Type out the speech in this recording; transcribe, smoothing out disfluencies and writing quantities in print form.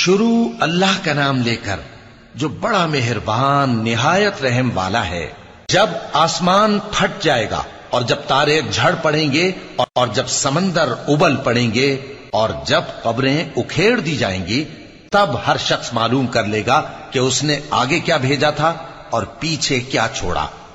शुरू अल्लाह का नाम लेकर जो बड़ा मेहरबान निहायत रहम वाला है। जब आसमान फट जाएगा और जब तारे झड़ पड़ेंगे और जब समंदर उबल पड़ेंगे और जब कब्रें उखेड़ दी जाएंगी, तब हर शख्स मालूम कर लेगा कि उसने आगे क्या भेजा था और पीछे क्या छोड़ा।